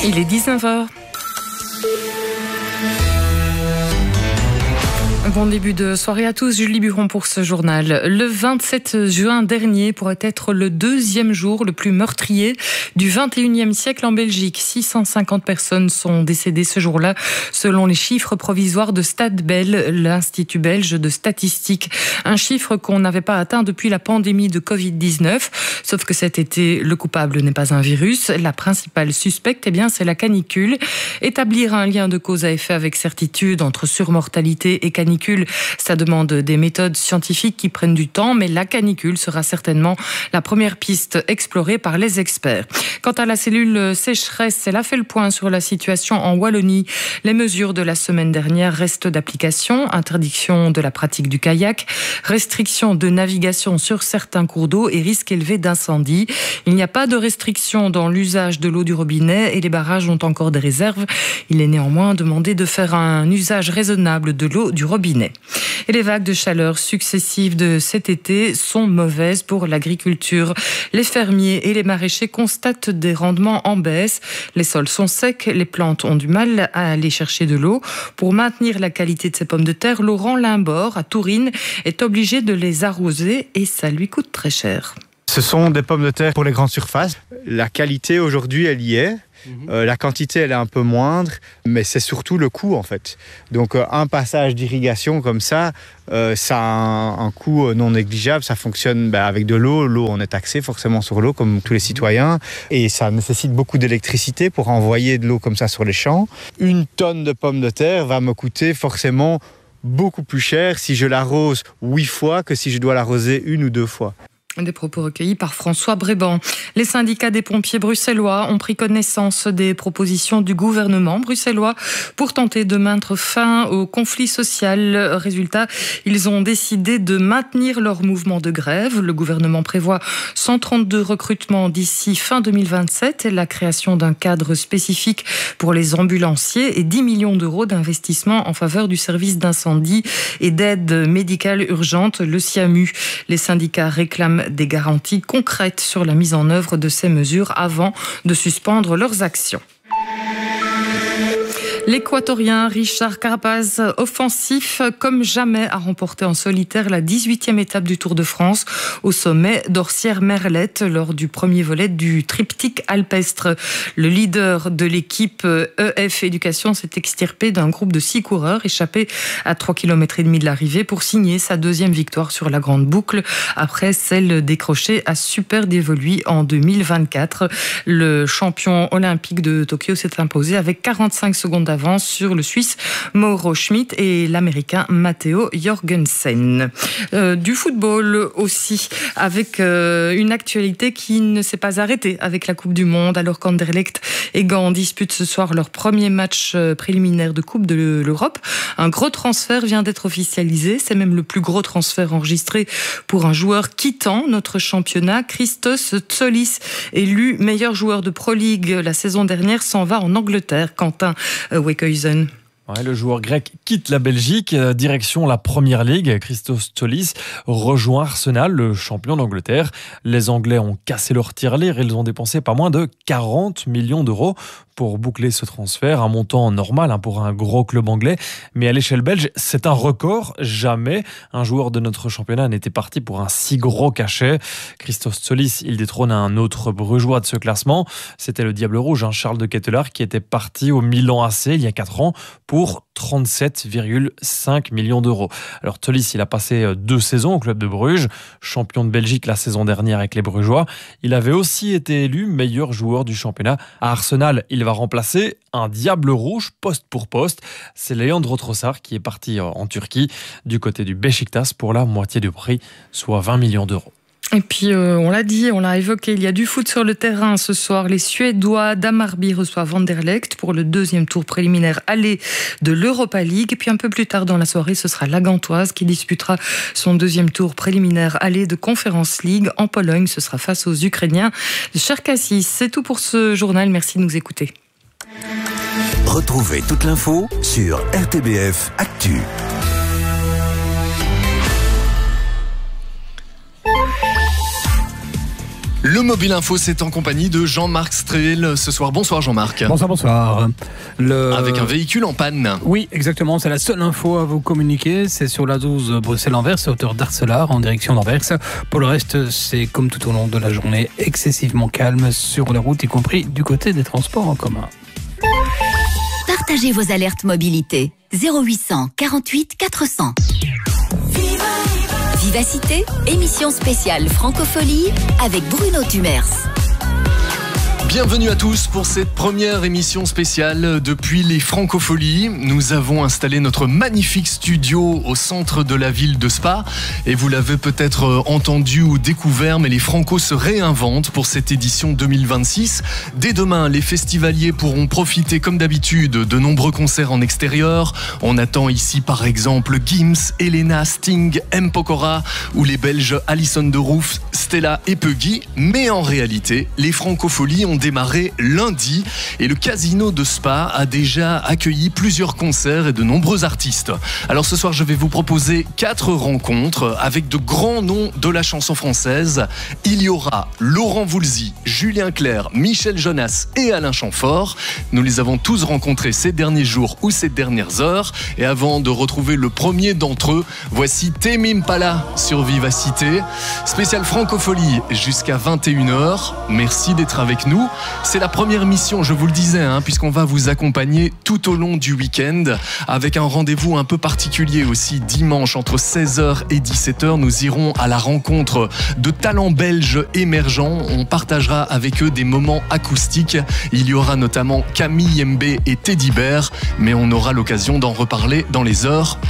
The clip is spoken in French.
Il est 19h. Bon début de soirée à tous, Julie Buron pour ce journal. Le 27 juin dernier pourrait être le deuxième jour le plus meurtrier du 21e siècle en Belgique. 650 personnes sont décédées ce jour-là, selon les chiffres provisoires de Statbel, l'Institut belge de statistique. Un chiffre qu'on n'avait pas atteint depuis la pandémie de Covid-19. Sauf que cet été, le coupable n'est pas un virus. La principale suspecte, c'est la canicule. Établir un lien de cause à effet avec certitude entre surmortalité et canicule, ça demande des méthodes scientifiques qui prennent du temps, mais la canicule sera certainement la première piste explorée par les experts. Quant à la cellule sécheresse, elle a fait le point sur la situation en Wallonie. Les mesures de la semaine dernière restent d'application. Interdiction de la pratique du kayak, restriction de navigation sur certains cours d'eau et risque élevé d'incendie. Il n'y a pas de restriction dans l'usage de l'eau du robinet et les barrages ont encore des réserves. Il est néanmoins demandé de faire un usage raisonnable de l'eau du robinet. Et les vagues de chaleur successives de cet été sont mauvaises pour l'agriculture. Les fermiers et les maraîchers constatent des rendements en baisse. Les sols sont secs, les plantes ont du mal à aller chercher de l'eau. Pour maintenir la qualité de ces pommes de terre, Laurent Limbord, à Tourine, est obligé de les arroser et ça lui coûte très cher. Ce sont des pommes de terre pour les grandes surfaces. La qualité aujourd'hui, elle y est. La quantité, elle est un peu moindre, mais c'est surtout le coût en fait. Donc un passage d'irrigation comme ça, ça a un coût non négligeable. Ça fonctionne avec de l'eau. L'eau, on est taxé forcément sur l'eau comme tous les citoyens. Et ça nécessite beaucoup d'électricité pour envoyer de l'eau comme ça sur les champs. Une tonne de pommes de terre va me coûter forcément beaucoup plus cher si je l'arrose 8 fois que si je dois l'arroser 1 ou 2 fois. Des propos recueillis par François Bréban. Les syndicats des pompiers bruxellois ont pris connaissance des propositions du gouvernement bruxellois pour tenter de mettre fin au conflit social. Résultat, ils ont décidé de maintenir leur mouvement de grève. Le gouvernement prévoit 132 recrutements d'ici fin 2027 et la création d'un cadre spécifique pour les ambulanciers et 10 millions d'euros d'investissement en faveur du service d'incendie et d'aide médicale urgente, le SIAMU. Les syndicats réclament des garanties concrètes sur la mise en œuvre de ces mesures avant de suspendre leurs actions. L'Équatorien Richard Carapaz, offensif comme jamais, a remporté en solitaire la 18e étape du Tour de France au sommet d'Orsières-Merlette lors du premier volet du triptyque alpestre. Le leader de l'équipe EF Éducation s'est extirpé d'un groupe de 6 coureurs échappés à 3,5 km de l'arrivée pour signer sa 2e victoire sur la grande boucle après celle décrochée à Super Dévoluy en 2024. Le champion olympique de Tokyo s'est imposé avec 45 secondes d'avance sur le Suisse Mauro Schmidt et l'Américain Matteo Jorgensen. Du football aussi, avec une actualité qui ne s'est pas arrêtée avec la Coupe du Monde, alors qu'Anderlecht et Gand disputent ce soir leur premier match préliminaire de Coupe de l'Europe. Un gros transfert vient d'être officialisé, c'est même le plus gros transfert enregistré pour un joueur quittant notre championnat. Christos Tsolis, élu meilleur joueur de Pro League la saison dernière, s'en va en Angleterre. Quentin Wekhuizen. Ouais, le joueur grec quitte la Belgique, direction la Première Ligue. Christos Tsolis rejoint Arsenal, le champion d'Angleterre. Les Anglais ont cassé leur tirelire, ils ont dépensé pas moins de 40 millions d'euros pour boucler ce transfert, un montant normal pour un gros club anglais. Mais à l'échelle belge, c'est un record. Jamais un joueur de notre championnat n'était parti pour un si gros cachet. Christos Tsolis, il détrône un autre brugeois de ce classement. C'était le Diable Rouge, Charles de Ketelaar, qui était parti au Milan AC il y a 4 ans pour 37,5 millions d'euros. Alors Tsolis, il a passé 2 saisons au club de Bruges, champion de Belgique la saison dernière avec les Brugeois. Il avait aussi été élu meilleur joueur du championnat. À Arsenal, il va remplacer un Diable Rouge poste pour poste. C'est Leandro Trossard qui est parti en Turquie du côté du Beşiktaş pour la moitié du prix, soit 20 millions d'euros. Et puis, on l'a dit, on l'a évoqué, il y a du foot sur le terrain ce soir. Les Suédois d'Hammarby reçoivent Anderlecht pour le 2e tour préliminaire aller de l'Europa League. Et puis un peu plus tard dans la soirée, ce sera la Gantoise qui disputera son 2e tour préliminaire aller de Conference League en Pologne. Ce sera face aux Ukrainiens de Cherkassis. C'est tout pour ce journal. Merci de nous écouter. Retrouvez toute l'info sur RTBF Actu. Le Mobile Info, c'est en compagnie de Jean-Marc Strével ce soir. Bonsoir Jean-Marc. Bonsoir. Avec un véhicule en panne. Oui, exactement. C'est la seule info à vous communiquer. C'est sur la 12 Bruxelles-Anvers, à hauteur d'Arcelard, en direction d'Anvers. Pour le reste, c'est comme tout au long de la journée, excessivement calme sur les routes, y compris du côté des transports en commun. Partagez vos alertes mobilité. 0800 48 400. Vivacité, émission spéciale Francophonie avec Bruno Tumers. Bienvenue à tous pour cette première émission spéciale depuis les Francopholies. Nous avons installé notre magnifique studio au centre de la ville de Spa. Et vous l'avez peut-être entendu ou découvert, mais les Francos se réinventent pour cette édition 2026. Dès demain, les festivaliers pourront profiter comme d'habitude de nombreux concerts en extérieur. On attend ici par exemple Gims, Elena, Sting, M. Pokora ou les Belges Alison de Roof, Stella et Puggy. Mais en réalité, les Francopholies ont démarré lundi et le casino de Spa a déjà accueilli plusieurs concerts et de nombreux artistes. Alors ce soir, je vais vous proposer 4 rencontres avec de grands noms de la chanson française. Il y aura Laurent Voulzy, Julien Clerc, Michel Jonas et Alain Chamfort. Nous les avons tous rencontrés ces derniers jours ou ces dernières heures. Et avant de retrouver le premier d'entre eux, voici Tame Impala sur Vivacité. Spécial Francophonie jusqu'à 21h. Merci d'être avec nous. C'est la première émission, je vous le disais, puisqu'on va vous accompagner tout au long du week-end avec un rendez-vous un peu particulier aussi dimanche entre 16h et 17h. Nous irons à la rencontre de talents belges émergents. On partagera avec eux des moments acoustiques. Il y aura notamment Camille Mbé et Teddy Bear, mais on aura l'occasion d'en reparler dans les heures